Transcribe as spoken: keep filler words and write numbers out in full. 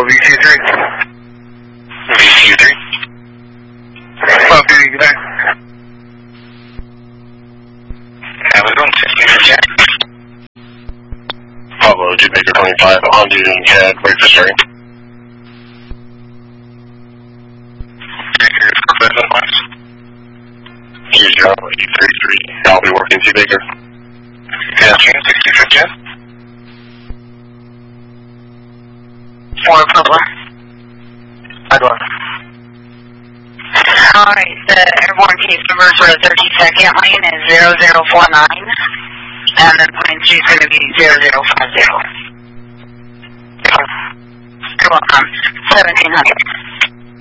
V C three. V C three. Pop Duty, good night. Have a good one, sixteen for Jack. Pablo, J Baker twenty-five, on duty and CAD, wait for starting. Baker, first advice. Here's your eight three three, I'll be working J Baker. Good afternoon, sixteen for Jack. Four Pablo. Hi, go on. Alright, the airborne case number for the thirty-second lane is zero zero four nine, and then plane two is going to be zero zero five zero. You're welcome. seventeen hundred.